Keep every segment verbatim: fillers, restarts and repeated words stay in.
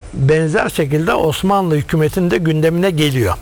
benzer şekilde Osmanlı hükümetinin de gündemine geliyor.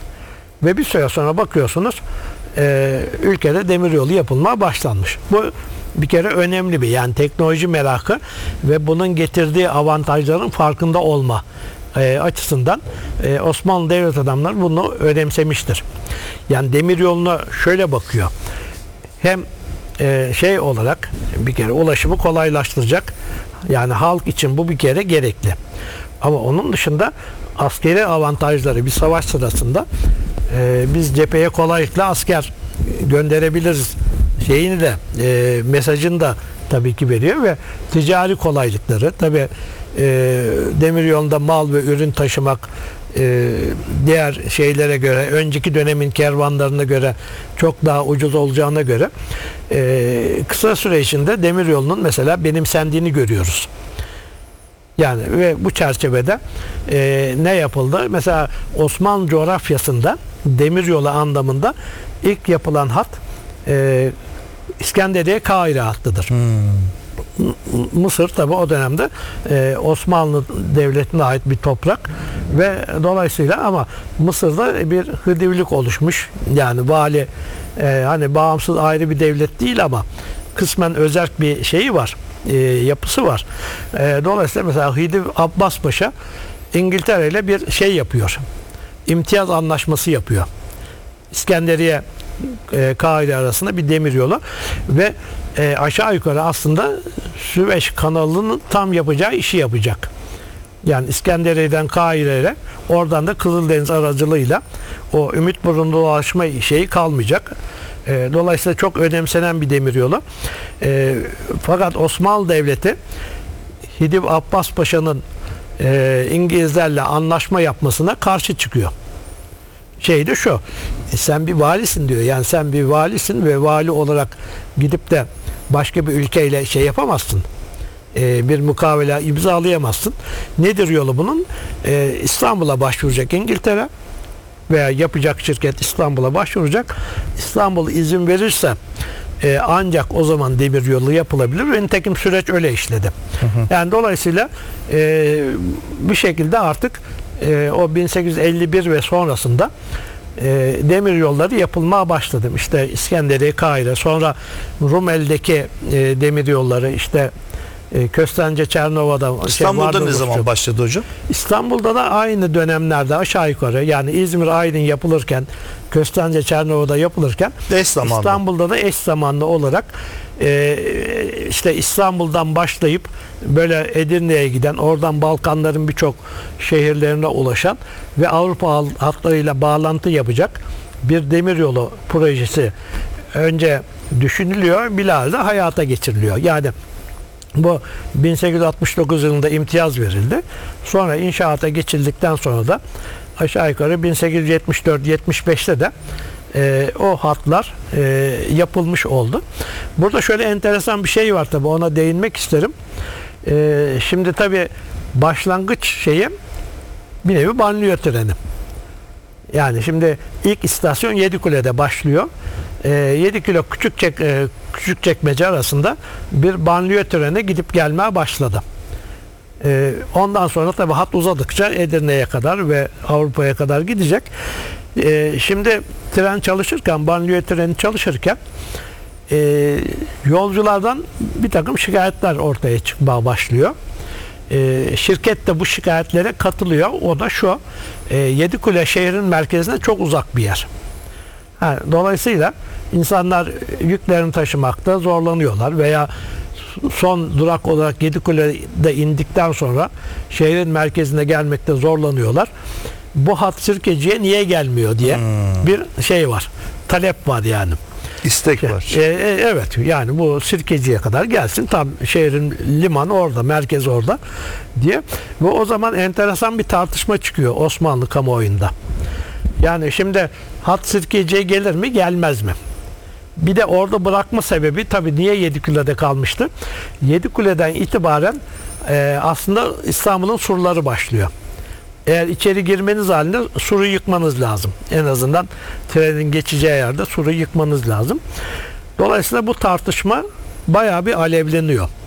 Ve bir süre sonra bakıyorsunuz e, ülkede demiryolu yapılmaya başlanmış. Bu bir kere önemli bir, yani teknoloji merakı ve bunun getirdiği avantajların farkında olma e, açısından e, Osmanlı devlet adamları bunu önemsemiştir. Yani demiryoluna şöyle bakıyor. Hem e, şey olarak bir kere ulaşımı kolaylaştıracak. Yani halk için bu bir kere gerekli. Ama onun dışında askeri avantajları, bir savaş sırasında e, biz cepheye kolaylıkla asker gönderebiliriz şeyini de e, mesajını da tabii ki veriyor ve ticari kolaylıkları tabii e, demiryolunda mal ve ürün taşımak e, diğer şeylere göre, önceki dönemin kervanlarına göre çok daha ucuz olacağına göre e, kısa süre içinde demiryolunun mesela benimsendiğini görüyoruz. Yani ve bu çerçevede e, ne yapıldı? Mesela Osmanlı coğrafyasında demiryolu anlamında ilk yapılan hat e, İskenderiye Kahire hattıdır. Hmm. Mısır tabi o dönemde e, Osmanlı Devleti'ne ait bir toprak ve dolayısıyla ama Mısır'da bir hıdivlik oluşmuş. Yani vali e, hani bağımsız ayrı bir devlet değil ama kısmen özerk bir şeyi var. E, yapısı var. E, dolayısıyla mesela Hidiv Abbas Paşa İngiltere ile bir şey yapıyor. İmtiyaz anlaşması yapıyor. İskenderiye e, Kahire arasında bir demiryolu ve e, aşağı yukarı aslında Süveyş kanalının tam yapacağı işi yapacak. Yani İskenderiye'den Kahire'ye, oradan da Kızıldeniz aracılığıyla o Ümitburnu'na ulaşma şeyi kalmayacak. E, dolayısıyla çok önemsenen bir demiryolu. E, fakat Osmanlı Devleti Hidiv Abbas Paşa'nın e, İngilizlerle anlaşma yapmasına karşı çıkıyor. Şey de şu, e, sen bir valisin diyor. Yani sen bir valisin ve vali olarak gidip de başka bir ülkeyle şey yapamazsın. E, bir mukavele imzalayamazsın. Nedir yolu bunun? E, İstanbul'a başvuracak İngiltere veya yapacak şirket İstanbul'a başvuracak. İstanbul izin verirse e, ancak o zaman demiryolu yapılabilir ve nitekim süreç öyle işledi. Hı hı. Yani dolayısıyla e, bir şekilde artık e, o bin sekiz yüz elli bir ve sonrasında e, demir yolları yapılmaya başladı. İşte İskenderiye, Kahire, sonra Rumeli'deki e, demir yolları, işte e, Köstence, Çernova'da. İstanbul'da şey, ne zaman başladı hocam? İstanbul'da da aynı dönemlerde aşağı yukarı, yani İzmir, Aydın yapılırken, Köstence, Çernova'da yapılırken İstanbul'da da eş zamanlı olarak e, işte İstanbul'dan başlayıp böyle Edirne'ye giden, oradan Balkanların birçok şehirlerine ulaşan ve Avrupa hatlarıyla bağlantı yapacak bir demiryolu projesi önce düşünülüyor, bilahare hayata geçiriliyor. Yani bu bin sekiz yüz altmış dokuz yılında imtiyaz verildi. Sonra inşaata geçildikten sonra da aşağı yukarı bin sekiz yüz yetmiş dört yetmiş beşte de e, o hatlar e, yapılmış oldu. Burada şöyle enteresan bir şey var tabi, ona değinmek isterim. E, şimdi tabi başlangıç şeyi bir nevi banliyö treni. Yani şimdi ilk istasyon Yedikule'de başlıyor. E, yedi kilo küçük çek, e, Küçükçekmece arasında bir banliyö treni gidip gelmeye başladı. E, ondan sonra tabii hat uzadıkça Edirne'ye kadar ve Avrupa'ya kadar gidecek. E, şimdi tren çalışırken, banliyö treni çalışırken e, yolculardan bir takım şikayetler ortaya çıkmaya başlıyor. E, şirket de bu şikayetlere katılıyor. O da şu, e, Yedikule şehrin merkezine çok uzak bir yer. Ha, dolayısıyla insanlar yüklerini taşımakta zorlanıyorlar veya son durak olarak Yedikule'de indikten sonra şehrin merkezine gelmekte zorlanıyorlar. Bu hat Sirkeci'ye niye gelmiyor diye hmm. bir şey var. Talep var yani. İstek şey, var. E, e, evet yani bu Sirkeci'ye kadar gelsin. Tam şehrin limanı orada, merkez orada diye. Ve o zaman enteresan bir tartışma çıkıyor Osmanlı kamuoyunda. Yani şimdi hat Sirkeci'ye gelir mi, gelmez mi? Bir de orada bırakma sebebi tabii niye Yedikule'de kalmıştı? Yedikule'den itibaren e, aslında İstanbul'un surları başlıyor. Eğer içeri girmeniz halinde suru yıkmanız lazım. En azından trenin geçeceği yerde suru yıkmanız lazım. Dolayısıyla bu tartışma bayağı bir alevleniyor.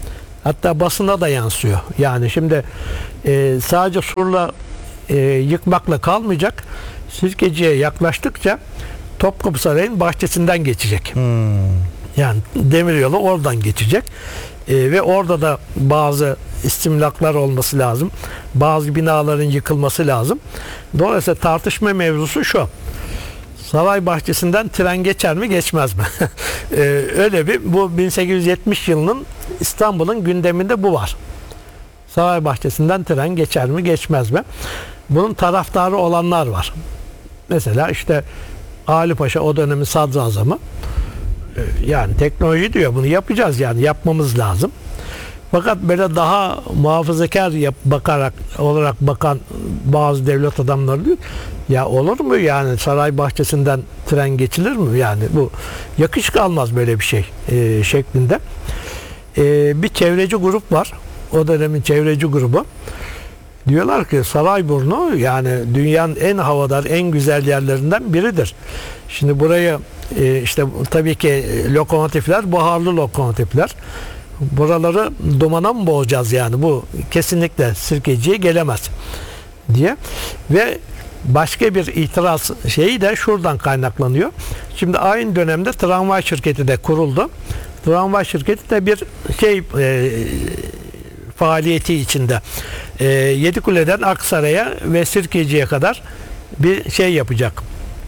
Hatta basına da yansıyor. Yani şimdi e, sadece surla e, yıkmakla kalmayacak. Sirkeci'ye yaklaştıkça Topkapı Sarayı'nın bahçesinden geçecek. Hmm. Yani demiryolu oradan geçecek. E, ve orada da bazı istimlaklar olması lazım. Bazı binaların yıkılması lazım. Dolayısıyla tartışma mevzusu şu: saray bahçesinden tren geçer mi geçmez mi? ee, öyle bir, bu bin sekiz yüz yetmiş yılının İstanbul'un gündeminde bu var. Saray bahçesinden tren geçer mi geçmez mi? Bunun taraftarı olanlar var. Mesela işte Ali Paşa, o dönemin sadrazamı, ee, yani teknoloji diyor, bunu yapacağız, yani yapmamız lazım. Fakat böyle daha muhafazakar yap, bakarak olarak bakan bazı devlet adamları diyor, ya olur mu yani saray bahçesinden tren geçilir mi, yani bu yakışık almaz böyle bir şey e, şeklinde. E, bir çevreci grup var, o dönemin çevreci grubu. Diyorlar ki Sarayburnu yani dünyanın en havadar, en güzel yerlerinden biridir. Şimdi buraya e, işte tabii ki lokomotifler buharlı lokomotifler. Buraları dumana mı boğacağız, yani bu kesinlikle Sirkeci'ye gelemez diye. Ve başka bir itiraz şeyi de şuradan kaynaklanıyor. Şimdi aynı dönemde tramvay şirketi de kuruldu. Tramvay şirketi de bir şey e, faaliyeti içinde. E, Yedikule'den Aksaray'a ve Sirkeci'ye kadar bir şey yapacak.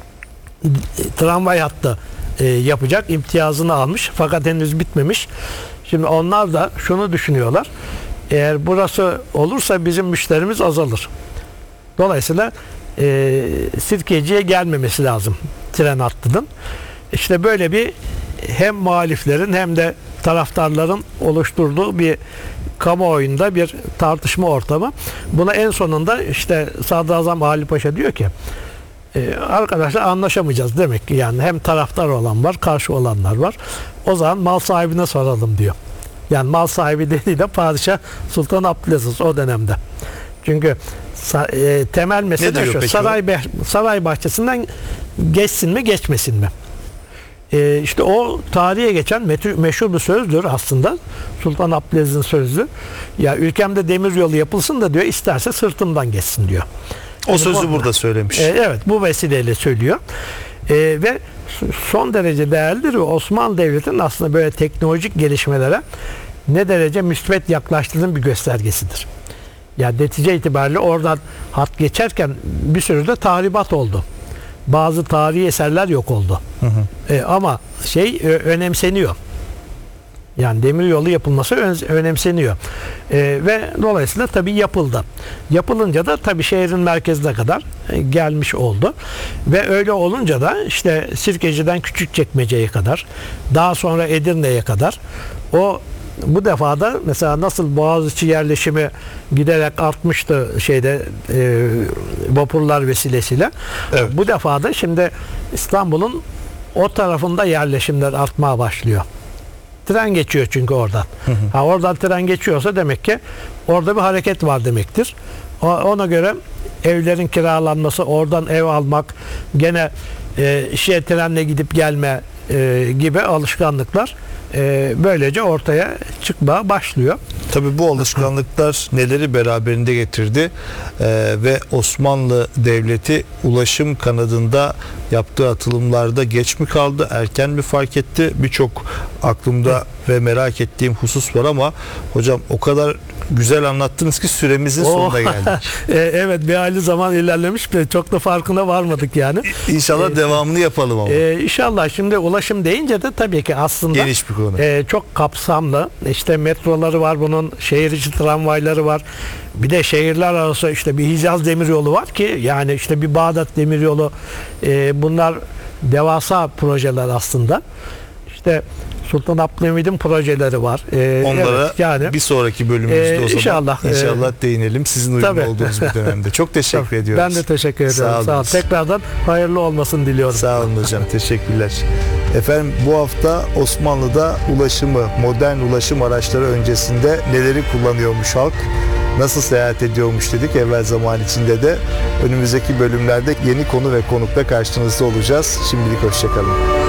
Tramvay hattı e, yapacak. İmtiyazını almış. Fakat henüz bitmemiş. Şimdi onlar da şunu düşünüyorlar: eğer burası olursa bizim müşterimiz azalır. Dolayısıyla e, Sirkeci'ye gelmemesi lazım tren hattının. İşte böyle bir hem muhaliflerin hem de taraftarların oluşturduğu bir kamuoyunda bir tartışma ortamı. Buna en sonunda işte Sadrazam Ali Paşa diyor ki Ee, arkadaşlar anlaşamayacağız demek ki, yani hem taraftar olan var, karşı olanlar var. O zaman mal sahibine soralım diyor. Yani mal sahibi dediği de Padişah Sultan Abdülaziz o dönemde. Çünkü e, temel mesele şu: saray, saray bahçesinden geçsin mi geçmesin mi? E, işte o tarihe geçen meşhur bir sözdür aslında. Sultan Abdülaziz'in sözü. Ya ülkemde demiryolu yapılsın da diyor, isterse sırtımdan geçsin diyor. O yani sözü bu, burada söylemiş. E, evet, bu vesileyle söylüyor. E, ve son derece değerlidir ve Osmanlı Devleti'nin aslında böyle teknolojik gelişmelere ne derece müsbet yaklaştığının bir göstergesidir. Yani netice itibariyle oradan hat geçerken bir sürü de tahribat oldu. Bazı tarihi eserler yok oldu. Hı hı. E, ama şey ö- önemseniyor. Yani demiryolu yapılması önemseniyor. Ee, ve dolayısıyla tabii yapıldı. Yapılınca da tabii şehrin merkezine kadar gelmiş oldu. Ve öyle olunca da işte Sirkeci'den Küçükçekmece'ye kadar, daha sonra Edirne'ye kadar, o bu defa da mesela nasıl Boğaziçi yerleşimi giderek artmıştı şeyde e, vapurlar vesilesiyle. Evet. Bu defa da şimdi İstanbul'un o tarafında yerleşimler artmaya başlıyor. Tren geçiyor çünkü oradan. Hı hı. Ha, oradan tren geçiyorsa demek ki orada bir hareket var demektir. O, ona göre evlerin kiralanması, oradan ev almak, gene e, işe trenle gidip gelme e, gibi alışkanlıklar e, böylece ortaya çıkmaya başlıyor. Tabii bu alışkanlıklar neleri beraberinde getirdi ee, ve Osmanlı Devleti ulaşım kanadında yaptığı atılımlarda geç mi kaldı, erken mi fark etti? Birçok aklımda ve merak ettiğim husus var ama hocam o kadar güzel anlattınız ki süremizin oh. sonuna geldik. Evet, bir hayli zaman ilerlemiş de çok da farkına varmadık yani. İnşallah ee, devamını yapalım ama. E, inşallah. Şimdi ulaşım deyince de tabii ki aslında geniş bir konu. E, çok kapsamlı. İşte metroları var bunun, şehir içi tramvayları var. Bir de şehirler arası işte bir Hicaz demiryolu var ki, yani işte bir Bağdat demiryolu, e, bunlar devasa projeler aslında. İşte Sultan Abdülhamid'in projeleri var. Ee, Onlara evet, yani, bir sonraki bölümümüzde e, o zaman inşallah, inşallah e, değinelim. Sizin uyumlu tabii. olduğunuz bir dönemde. Çok teşekkür tabii. ediyoruz. Ben de teşekkür ediyorum. Sağ olun. Sağ olun. Tekrardan hayırlı olmasını diliyorum. Sağ olun hocam. Teşekkürler. Efendim, bu hafta Osmanlı'da ulaşımı, modern ulaşım araçları öncesinde neleri kullanıyormuş halk, nasıl seyahat ediyormuş dedik evvel zaman içinde de. Önümüzdeki bölümlerde yeni konu ve konukla karşınızda olacağız. Şimdilik hoşçakalın.